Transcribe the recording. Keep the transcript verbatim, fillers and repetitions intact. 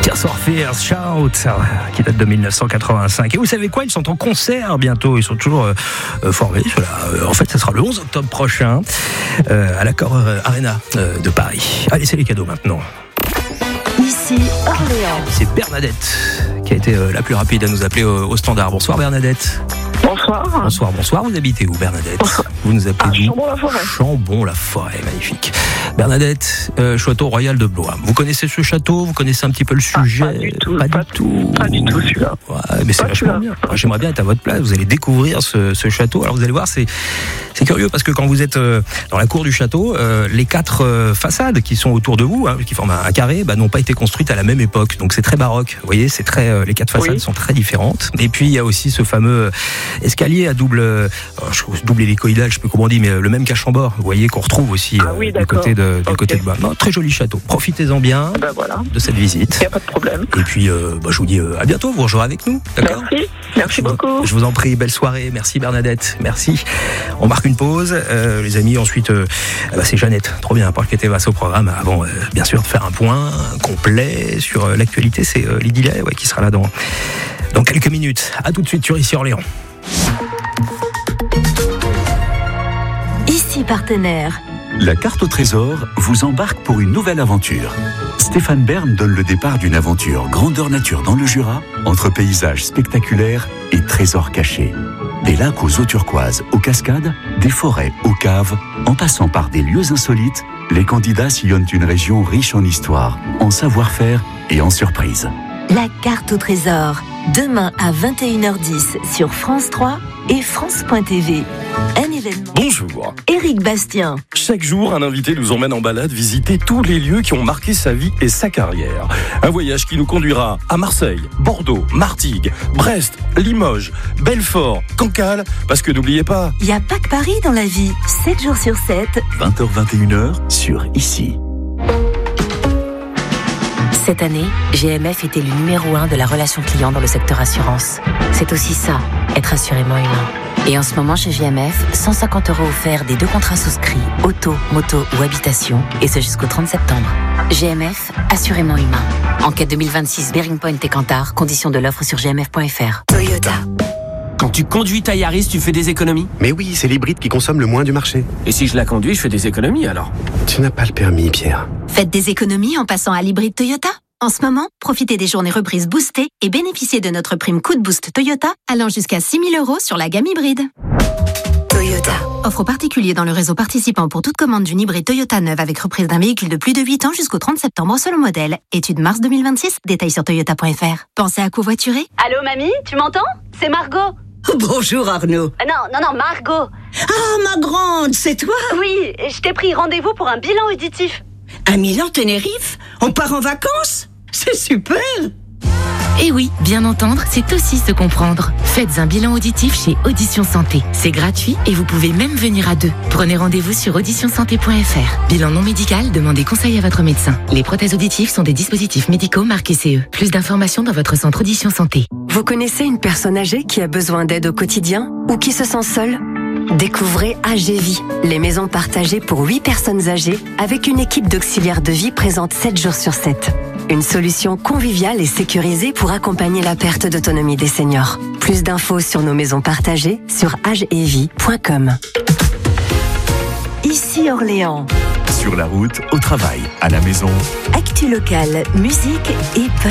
Tears for Fears, Shout, qui date de dix-neuf cent quatre-vingt-cinq. Et vous savez quoi, ils sont en concert bientôt, ils sont toujours euh, formés. Euh, en fait, ça sera le onze octobre prochain euh, à l'Accor Arena euh, de Paris. Allez, c'est les cadeaux maintenant. Ici Orléans. C'est Bernadette qui a été euh, la plus rapide à nous appeler au, au standard. Bonsoir Bernadette. Bonsoir. Bonsoir, bonsoir. Vous habitez où Bernadette? Bonsoir. Vous nous appelez d'où? Chambon-la-Forêt. Chambon-la-Forêt, magnifique. Bernadette, euh, château royal de Blois. Vous connaissez ce château? Vous connaissez un petit peu le sujet? Ah, pas du tout. Pas, Pas du tout. Pas du tout celui-là. Ouais, mais c'est Pas vachement celui-là. bien. Moi, j'aimerais bien être à votre place. Vous allez découvrir ce, ce château. Alors vous allez voir, c'est c'est curieux parce que quand vous êtes euh, dans la cour du château, euh, les quatre euh, façades qui sont autour de vous, hein, qui forment un, un carré, bah, n'ont pas été construites à la même époque. Donc c'est très baroque. Vous voyez, c'est très euh, les quatre façades Oui. sont très différentes. Et puis il y a aussi ce fameux escalier à double euh, double hélicoïdal, je sais plus comment on dit, mais euh, le même qu'à-chambord. Vous voyez qu'on retrouve aussi Ah euh, oui, du d'accord. côté de du Ok. côté de Blois. Non, très joli château. Profitez-en bien Ben voilà. de cette visite. Il n'y a pas de problème. Et puis, euh, bah, je vous dis euh, à bientôt. Vous rejoindrez avec nous, d'accord? Merci. Merci Je vous- beaucoup. Je vous en prie, belle soirée. Merci Bernadette, merci. On marque une pause, euh, les amis. Ensuite, euh, bah, c'est Jeannette. Trop bien, Paul Ketevas au programme. Avant, euh, bien sûr, de faire un point complet sur euh, l'actualité. C'est euh, Lydie Lay, ouais, qui sera là dans, dans quelques minutes. À tout de suite sur Ici Orléans. Ici partenaire. La carte au trésor vous embarque pour une nouvelle aventure. Stéphane Bern donne le départ d'une aventure grandeur nature dans le Jura, entre paysages spectaculaires et trésors cachés. Des lacs aux eaux turquoises, aux cascades, des forêts aux caves, en passant par des lieux insolites, les candidats sillonnent une région riche en histoire, en savoir-faire et en surprises. La carte au trésor. Demain à vingt et une heures dix sur France trois et France point T V. Un événement. Bonjour. Éric Bastien. Chaque jour, un invité nous emmène en balade visiter tous les lieux qui ont marqué sa vie et sa carrière. Un voyage qui nous conduira à Marseille, Bordeaux, Martigues, Brest, Limoges, Belfort, Cancale, parce que n'oubliez pas... Il n'y a pas que Paris dans la vie. sept jours sur sept. vingt heures vingt et une heures sur Ici. Cette année, G M F était le numéro un de la relation client dans le secteur assurance. C'est aussi ça, être assurément humain. Et en ce moment, chez G M F, cent cinquante euros offerts des deux contrats souscrits, auto, moto ou habitation, et ce jusqu'au trente septembre. G M F, assurément humain. Enquête deux mille vingt-six, Bearing Point et Kantar, conditions de l'offre sur g m f point f r. Toyota. Quand tu conduis ta Yaris, tu fais des économies? Mais oui, c'est l'hybride qui consomme le moins du marché. Et si je la conduis, je fais des économies alors? Tu n'as pas le permis, Pierre. Faites des économies en passant à l'hybride Toyota. En ce moment, profitez des journées reprises boostées et bénéficiez de notre prime coup de boost Toyota allant jusqu'à six mille euros sur la gamme hybride. Toyota. Offre aux particuliers dans le réseau participant pour toute commande d'une hybride Toyota neuve avec reprise d'un véhicule de plus de huit ans jusqu'au trente septembre selon modèle. Étude mars deux mille vingt-six, détails sur toyota point f r. Pensez à covoiturer? Allô mamie, tu m'entends? C'est Margot. Bonjour Arnaud. Ah non, non, non, Margot. Ah, ma grande, c'est toi? Oui, je t'ai pris rendez-vous pour un bilan auditif. À Milan, Tenerife? On part en vacances? C'est super! Et oui, bien entendre, c'est aussi se comprendre. Faites un bilan auditif chez Audition Santé. C'est gratuit et vous pouvez même venir à deux. Prenez rendez-vous sur audition santé point f r. Bilan non médical, demandez conseil à votre médecin. Les prothèses auditives sont des dispositifs médicaux marqués C E. Plus d'informations dans votre centre Audition Santé. Vous connaissez une personne âgée qui a besoin d'aide au quotidien ou qui se sent seule? Découvrez A G Vie, les maisons partagées pour huit personnes âgées avec une équipe d'auxiliaires de vie présente sept jours sur sept. Une solution conviviale et sécurisée pour accompagner la perte d'autonomie des seniors. Plus d'infos sur nos maisons partagées sur agevie point com. Ici Orléans. Sur la route, au travail, à la maison. Actu locale, musique et